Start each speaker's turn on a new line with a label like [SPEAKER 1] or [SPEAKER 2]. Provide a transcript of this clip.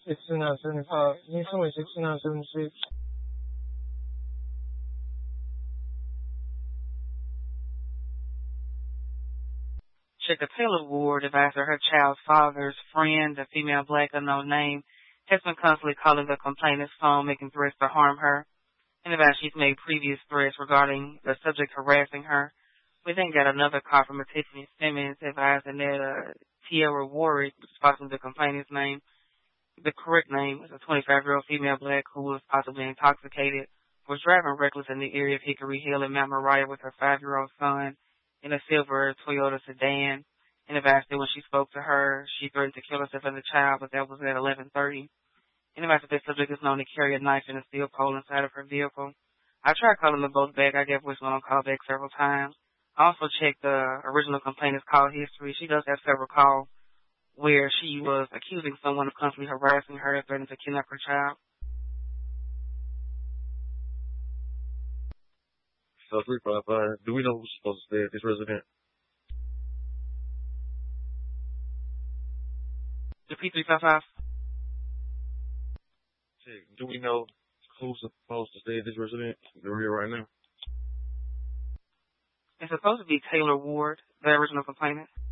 [SPEAKER 1] 6975. Can you tell me 6976?
[SPEAKER 2] Check a Taylor Ward advised her child's father's friend, a female black unknown name, has been constantly calling the complainant's phone, making threats to harm her. And advised she's made previous threats regarding the subject harassing her. We then got another call from a Tiffany Simmons advising that Tierra Warwick, which is possibly the complainant's name, the correct name is a 25-year-old female black who was possibly intoxicated, was driving reckless in the area of Hickory Hill in Mount Moriah with her 5-year-old son in a silver Toyota sedan. And advised that when she spoke to her, she threatened to kill herself and the child, but that was at 11:30. And advised that the subject is known to carry a knife and a steel pole inside of her vehicle. I tried calling them both back. I gave voicemail on call back several times. I also checked the original complainant's call history. She does have several calls where she was accusing someone of constantly harassing her and threatening to kidnap her child.
[SPEAKER 3] So 355, do we know who's supposed to stay at this resident?
[SPEAKER 2] The P355?
[SPEAKER 3] Do we know who's supposed to stay at this resident? They're here right now.
[SPEAKER 2] It's supposed to be Taylor Ward, the original complainant.